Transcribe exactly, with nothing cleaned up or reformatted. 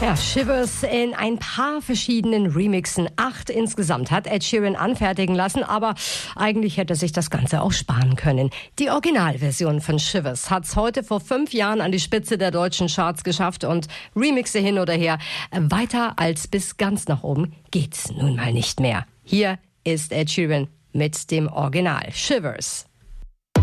Ja, Shivers in ein paar verschiedenen Remixen. Acht insgesamt hat Ed Sheeran anfertigen lassen, aber eigentlich hätte sich das Ganze auch sparen können. Die Originalversion von Shivers hat's heute vor fünf Jahren an die Spitze der deutschen Charts geschafft und Remixe hin oder her. Weiter als bis ganz nach oben geht's nun mal nicht mehr. Hier ist Ed Sheeran mit dem Original Shivers.